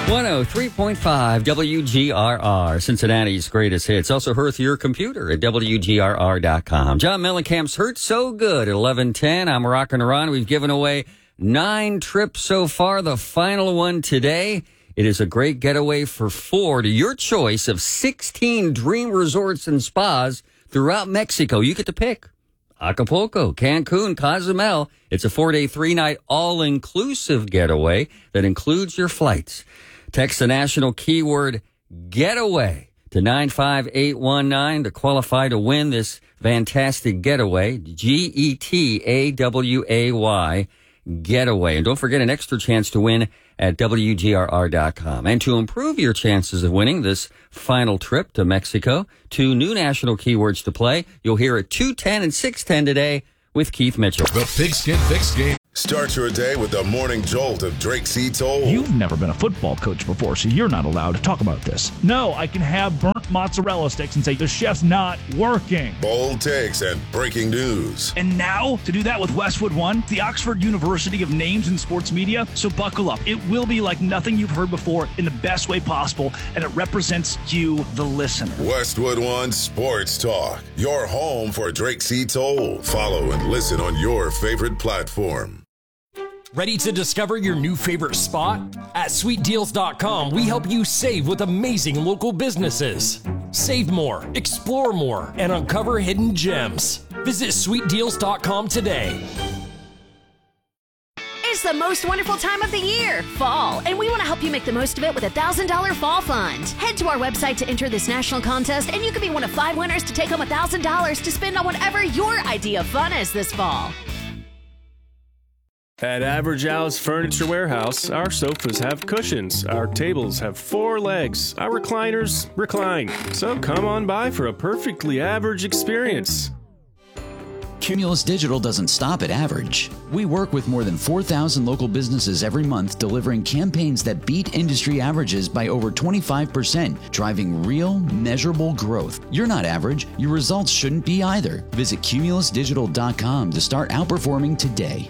103.5 WGRR, Cincinnati's greatest hits. Also heard through your computer at WGRR.com. John Mellencamp's Hurt So Good at 11:10. I'm rocking around. We've given away 9 trips so far. The final one today. It is a great getaway for 4 to your choice of 16 dream resorts and spas throughout Mexico. You get to pick Acapulco, Cancun, Cozumel. It's a 4-day, 3-night all-inclusive getaway that includes your flights. Text the national keyword getaway to 95819 to qualify to win this fantastic getaway. GETAWAY getaway. And don't forget an extra chance to win at WGRR.com. And to improve your chances of winning this final trip to Mexico, 2 new national keywords to play. You'll hear at 2:10 and 6:10 today with Keith Mitchell. The Pigskin Fix Game. Start your day with the morning jolt of Drake C. Toll. You've never been a football coach before, so you're not allowed to talk about this. No, I can have burnt mozzarella sticks and say the chef's not working. Bold takes and breaking news. And now, to do that with Westwood One, the Oxford University of Names in Sports Media. So buckle up. It will be like nothing you've heard before in the best way possible, and it represents you, the listener. Westwood One Sports Talk. Your home for Drake C. Toll. Follow and listen on your favorite platform. Ready to discover your new favorite spot? At SweetDeals.com, we help you save with amazing local businesses. Save more, explore more, and uncover hidden gems. Visit SweetDeals.com today. It's the most wonderful time of the year, fall, and we want to help you make the most of it with a $1,000 fall fund. Head to our website to enter this national contest, and you could be one of 5 winners to take home $1,000 to spend on whatever your idea of fun is this fall. At Average Al's Furniture Warehouse, our sofas have cushions, our tables have 4 legs, our recliners recline. So come on by for a perfectly average experience. Cumulus Digital doesn't stop at average. We work with more than 4,000 local businesses every month, delivering campaigns that beat industry averages by over 25%, driving real, measurable growth. You're not average. Your results shouldn't be either. Visit cumulusdigital.com to start outperforming today.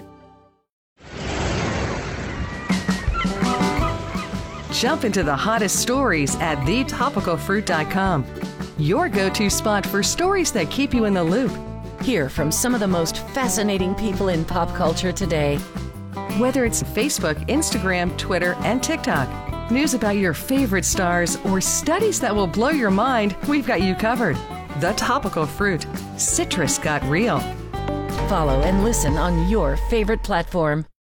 Jump into the hottest stories at thetopicalfruit.com. Your go-to spot for stories that keep you in the loop. Hear from some of the most fascinating people in pop culture today. Whether it's Facebook, Instagram, Twitter, and TikTok, news about your favorite stars, or studies that will blow your mind, we've got you covered. The Topical Fruit. Citrus got real. Follow and listen on your favorite platform.